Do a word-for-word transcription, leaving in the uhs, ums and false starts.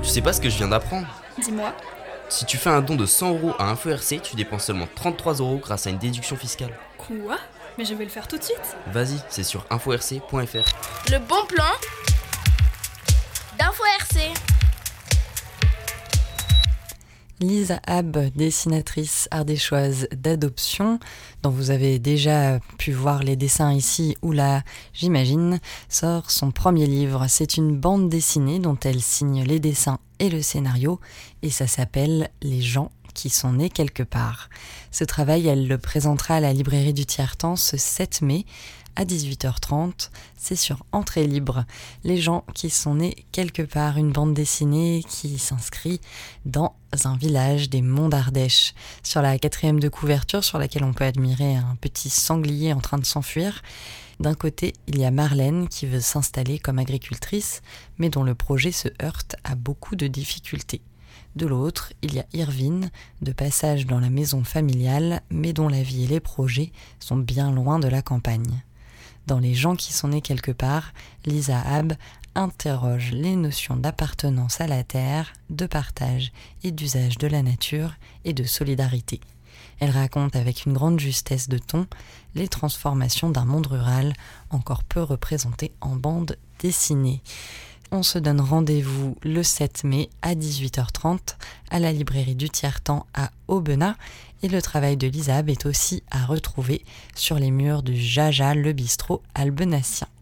Tu sais pas ce que je viens d'apprendre? Dis-moi. Si tu fais un don de cent euros à InfoRC, tu dépenses seulement trente-trois euros grâce à une déduction fiscale. Quoi? Mais je vais le faire tout de suite. Vas-y, c'est sur info r c point f r. Le bon plan d'InfoRC. Lisa Ab, dessinatrice ardéchoise d'adoption, dont vous avez déjà pu voir les dessins ici ou là, j'imagine, sort son premier livre. C'est une bande dessinée dont elle signe les dessins et le scénario, et ça s'appelle « Les gens qui sont nés quelque part ». Ce travail, elle le présentera à la librairie du Tiers-Temps ce sept mai, à dix-huit heures trente, c'est sur Entrée Libre. Les gens qui sont nés quelque part, une bande dessinée qui s'inscrit dans un village des Monts d'Ardèche. Sur la quatrième de couverture, sur laquelle on peut admirer un petit sanglier en train de s'enfuir, d'un côté, il y a Marlène qui veut s'installer comme agricultrice, mais dont le projet se heurte à beaucoup de difficultés. De l'autre, il y a Irvine, de passage dans la maison familiale, mais dont la vie et les projets sont bien loin de la campagne. Dans Les gens qui sont nés quelque part, Lisa Ab interroge les notions d'appartenance à la terre, de partage et d'usage de la nature et de solidarité. Elle raconte avec une grande justesse de ton les transformations d'un monde rural encore peu représenté en bande dessinée. On se donne rendez-vous le sept mai à dix-huit heures trente à la librairie du Tiers-Temps à Aubenas, et le travail de Lisa Ab est aussi à retrouver sur les murs du Jaja, le bistrot albenassien.